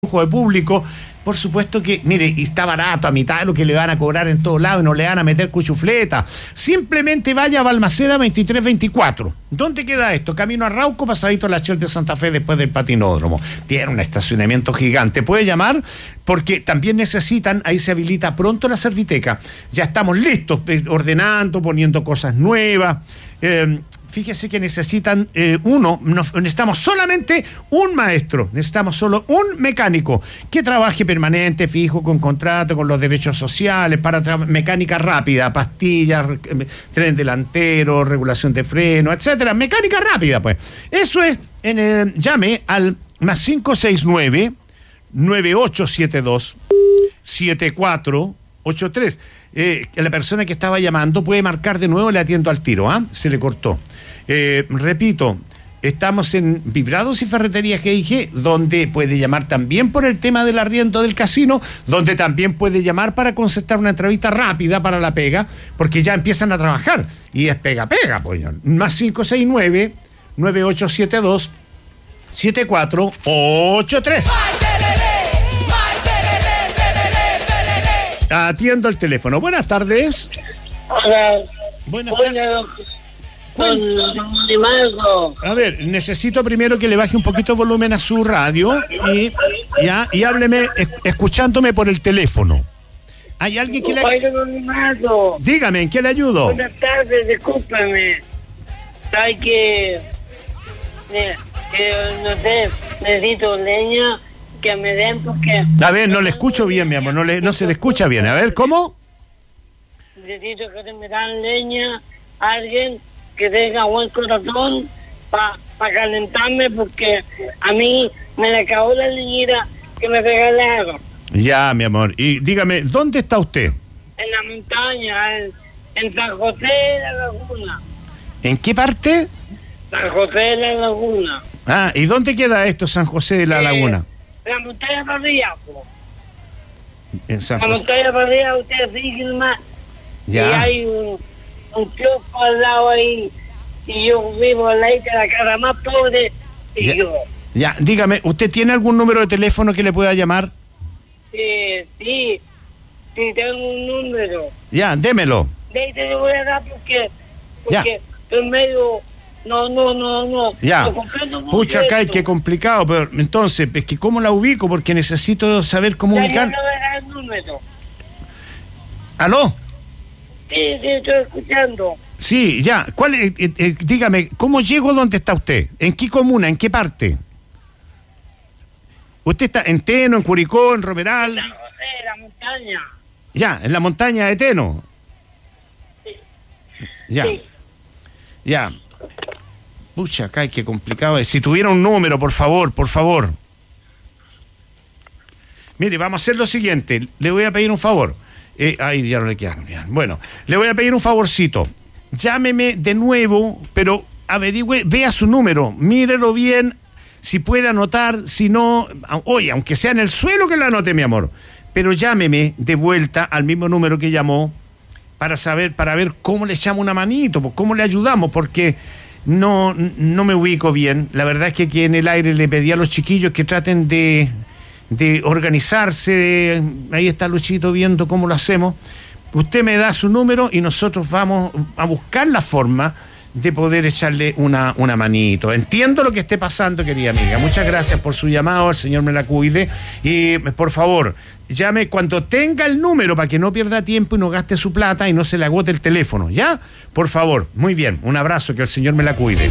de público, por supuesto que, mire, y está barato, a mitad de lo que le van a cobrar en todos lados y no le van a meter cuchufleta. Simplemente vaya a Balmaceda 2324. ¿Dónde queda esto? Camino a Rauco, pasadito a la Shell de Santa Fe después del patinódromo. Tiene un estacionamiento gigante. Puede llamar porque también necesitan, ahí se habilita pronto la serviteca. Ya estamos listos, ordenando, poniendo cosas nuevas. Fíjese que necesitan necesitamos solamente un maestro, necesitamos solo un mecánico que trabaje permanente, fijo, con contrato, con los derechos sociales, para mecánica rápida, pastillas, tren delantero, regulación de freno, etcétera, mecánica rápida, pues. Eso es, llame al más 569-9872-7483. La persona que estaba llamando puede marcar de nuevo, le atiendo al tiro, se le cortó. Repito, estamos en Vibrados y Ferreterías GIG, donde puede llamar también por el tema del arriendo del casino, donde también puede llamar para concertar una entrevista rápida para la pega, porque ya empiezan a trabajar, y es pega, pues. Más 569-9872-7483. Atiendo el teléfono. Buenas tardes. Hola. Buenas tardes. A ver, necesito primero que le baje un poquito el volumen a su radio y hábleme escuchándome por el teléfono. ¿Hay alguien que le... Dígame, ¿en qué le ayudo? Buenas tardes, discúlpeme. Hay que no sé, necesito leña que me den porque... A ver, no le escucho bien, mi amor, no se le escucha bien. A ver, ¿cómo? Necesito que me dan leña a alguien que tenga buen corazón para calentarme, porque a mí me le acabó la leñera que me regalaron. Ya, mi amor. Y dígame, ¿dónde está usted? En la montaña, en San José de la Laguna. ¿En qué parte? San José de la Laguna. Ah, ¿y dónde queda esto, San José de la Laguna? La montaña para arriba, po. En San La José. montaña para arriba, usted sigue más. Ya. Y hay un kiosco al lado ahí, y yo vivo al lado de la casa más pobre, y Ya. yo. Ya, dígame, ¿usted tiene algún número de teléfono que le pueda llamar? Sí, tengo un número. Ya, démelo. De ahí te lo voy a dar porque Ya. estoy medio... No. Ya. Lo comprendo mucho Pucha, acá esto. qué complicado, pero entonces, es que ¿cómo la ubico? Porque necesito saber cómo Ya, ubicar. yo le voy a dar el número. ¿Aló? Sí, estoy escuchando. Sí, ya. ¿Cuál es? Dígame, ¿cómo llego donde está usted? ¿En qué comuna? ¿En qué parte? ¿Usted está en Teno, en Curicó, en Romeral? San José, la montaña. Ya, en la montaña de Teno. Ya. Sí. Ya. Pucha, acá qué complicado es. Si tuviera un número, por favor. Mire, vamos a hacer lo siguiente. Le voy a pedir un favor. Ay, ya no le quedan. Bueno, le voy a pedir un favorcito. Llámeme de nuevo, pero averigüe, vea su número, mírelo bien, si puede anotar, si no, oye, aunque sea en el suelo que lo anote, mi amor, pero llámeme de vuelta al mismo número que llamó para ver cómo le echamos una manito, cómo le ayudamos, porque no me ubico bien. La verdad es que aquí en el aire le pedí a los chiquillos que traten de organizarse. Ahí está Luchito viendo cómo lo hacemos. Usted me da su número y nosotros vamos a buscar la forma de poder echarle una manito. Entiendo lo que esté pasando, querida amiga. Muchas gracias por su llamado, el Señor me la cuide. Y por favor, llame cuando tenga el número para que no pierda tiempo y no gaste su plata y no se le agote el teléfono, ¿ya? Por favor, muy bien, un abrazo, que el Señor me la cuide.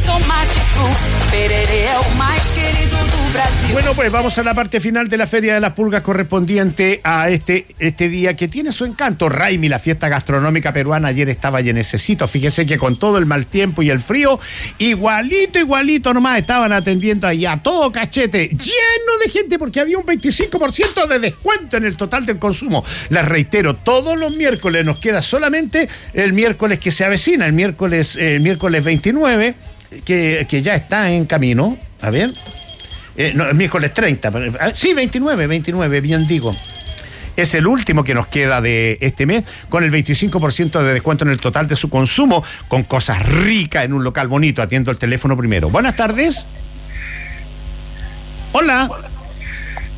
Bueno, pues vamos a la parte final de la Feria de las Pulgas correspondiente a este día que tiene su encanto. Raimi, la fiesta gastronómica peruana, ayer estaba llenecito. Fíjese que con todo el mal tiempo y el frío, igualito nomás estaban atendiendo ahí a todo cachete, lleno de gente, porque había un 25% de descuento en el total del consumo. Les reitero, todos los miércoles, nos queda solamente el miércoles que se avecina, el miércoles 29, que ya está en camino. A ver... no, el miércoles 30. Sí, 29, bien digo. Es el último que nos queda de este mes, con el 25% de descuento en el total de su consumo, con cosas ricas en un local bonito. Atiendo el teléfono primero. Buenas tardes. Hola.